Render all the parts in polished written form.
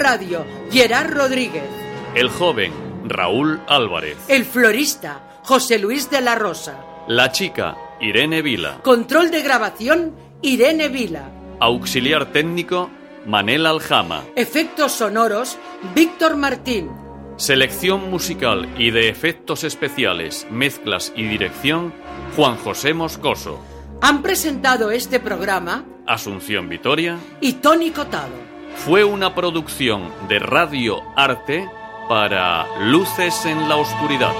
Radio, Gerard Rodríguez. El joven, Raúl Álvarez. El florista, José Luis de la Rosa. La chica, Irene Vila. Control de grabación, Irene Vila. Auxiliar técnico, Manel Aljama. Efectos sonoros, Víctor Martín. Selección musical y de efectos especiales, mezclas y dirección, Juan José Moscoso. Han presentado este programa Asunción Vitoria y Tony Cotado. Fue una producción de Radio Arte para Luces en la Oscuridad.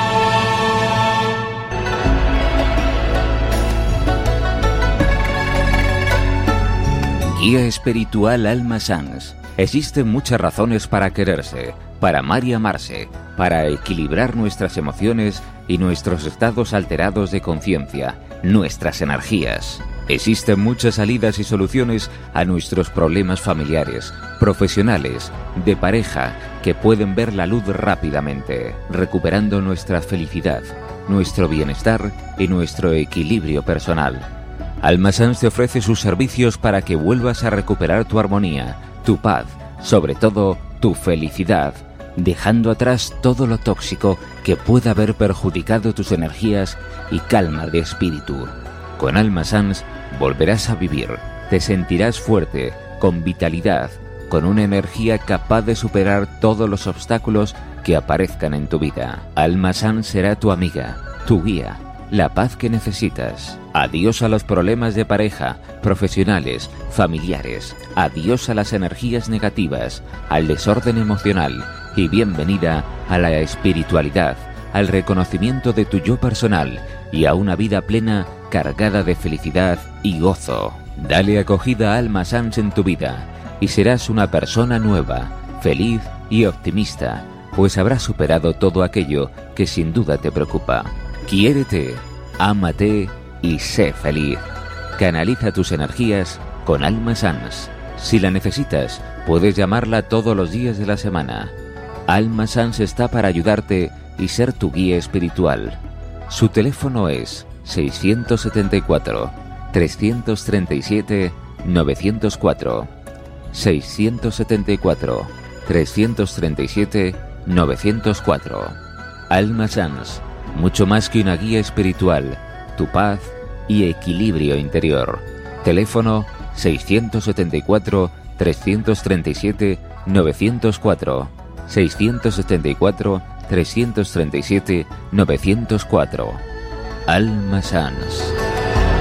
Guía espiritual Alma Sans. Existen muchas razones para quererse, para amar y amarse, para equilibrar nuestras emociones y nuestros estados alterados de conciencia, nuestras energías. Existen muchas salidas y soluciones a nuestros problemas familiares, profesionales, de pareja, que pueden ver la luz rápidamente, recuperando nuestra felicidad, nuestro bienestar y nuestro equilibrio personal. Alma Sans te ofrece sus servicios para que vuelvas a recuperar tu armonía, tu paz, sobre todo tu felicidad, dejando atrás todo lo tóxico que pueda haber perjudicado tus energías y calma de espíritu. Con Alma Sans volverás a vivir, te sentirás fuerte, con vitalidad, con una energía capaz de superar todos los obstáculos que aparezcan en tu vida. Alma Sans será tu amiga, tu guía, la paz que necesitas. Adiós a los problemas de pareja, profesionales, familiares. Adiós a las energías negativas, al desorden emocional y bienvenida a la espiritualidad, al reconocimiento de tu yo personal y a una vida plena cargada de felicidad y gozo. Dale acogida a Alma Sans en tu vida y serás una persona nueva, feliz y optimista, pues habrás superado todo aquello que sin duda te preocupa. Quiérete, ámate y sé feliz. Canaliza tus energías con Alma Sans. Si la necesitas, puedes llamarla todos los días de la semana. Alma Sans está para ayudarte y ser tu guía espiritual. Su teléfono es 674-337-904. 674-337-904. Alma Sans, mucho más que una guía espiritual, tu paz y equilibrio interior. Teléfono 674-337-904. 674-337-904. Alma Sans.